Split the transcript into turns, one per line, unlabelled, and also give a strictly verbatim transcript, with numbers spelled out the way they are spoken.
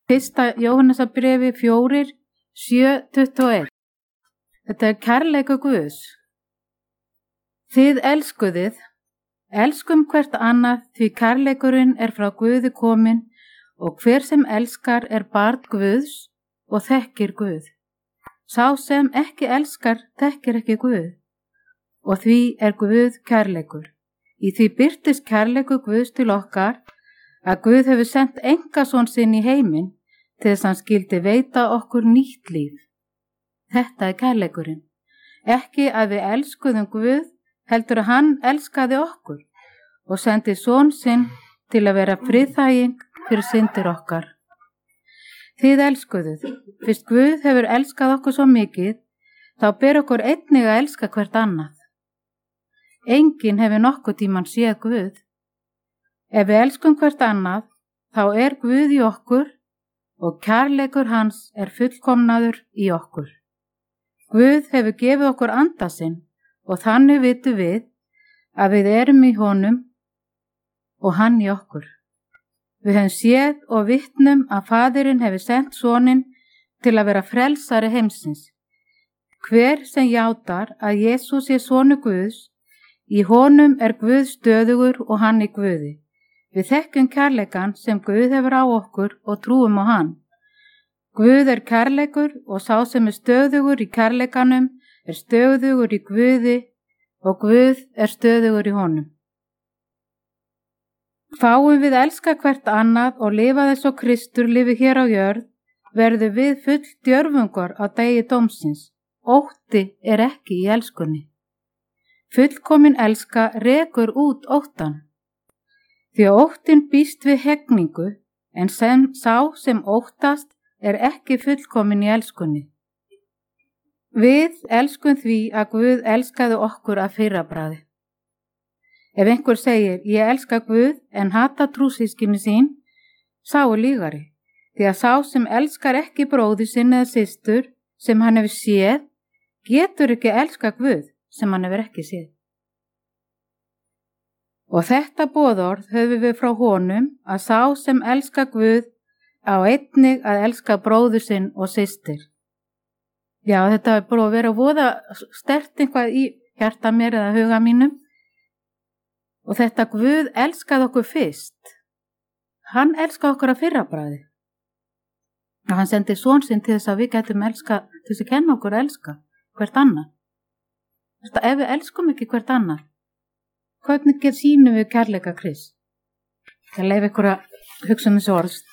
Fyrsta Jóhannesarbréfi fjórir, sjö, tuttugu og eitt. Þetta er kærleikur Guðs. Þið elskuðið, elskum hvert annað því kærleikurinn er frá Guði kominn og hver sem elskar er barn Guðs og þekkir Guð. Sá sem ekki elskar þekkir ekki Guð og því er Guð kærleikur. Í því birtist kærleikur Guðs til okkar að Guð hefur sendt engason sinn í heiminn til þess hann skildi veita okkur nýtt líf. Þetta er kærleikurinn. Ekki að við elskuðum Guð, heldur að hann elskaði okkur og sendi son sinn til að vera friðþæging fyrir syndir okkar. Þið elskuðuð, fyrst Guð hefur elskað okkur svo mikið, þá ber okkur einnig að elska hvert annað. Enginn hefur nokkuð tímann séð Guð. Ef við elskum hvert annað, þá er Guð í okkur og kærleikur hans er fullkomnaður í okkur. Guð hefur gefið okkur anda sinn og þannig vitum við að við erum í honum og hann í okkur. Við höfum séð og vitnum að Faðirinn hefur sent soninn til að vera frelsari heimsins. Hver sem játar að Jesús sé sonur Guðs, í honum er Guð stöðugur og hann í Guði. Við þekkjum kærleikan sem Guð hefur á okkur og trúum á hann. Guð er kærleikur og sá sem er stöðugur í kærleikanum er stöðugur í Guði og Guð er stöðugur í honum. Fáum við elska hvert annað og lifa þess og Kristur lifi hér á jörð, verður við full djörfungar á degi dómsins. Ótti er ekki í elskunni. Fullkomin elska rekur út óttan. Því að óttin býst við hegningu, en sem sá sem óttast er ekki fullkomin í elskunni. Við elskum því að Guð elskaði okkur að fyrrabragði. Ef einhver segir, ég elska Guð en hata trúsískinni sín, sá er lýgari, því að sá sem elskar ekki bróður sinn eða systur sem hann hefur séð, getur ekki elska Guð sem hann hefur ekki séð. Og þetta boðorð höfum við frá honum að sá sem elska Guð á einnig að elska bróður sinn og systir. Já, þetta er bara að vera voða sterkt eitthvað í hjarta mér eða huga mínum. Og þetta Guð elskaði okkur fyrst. Hann elskaði okkur að fyrrabragði. Og hann sendi son sinn til þess að við getum elska, til þess að kenna okkur að elska hvert annað. Þetta ef við elskum ekki hvert annað, hvernig sýnum við kærleika Krist? Ég leif ykkur að hugsa um þessu orð.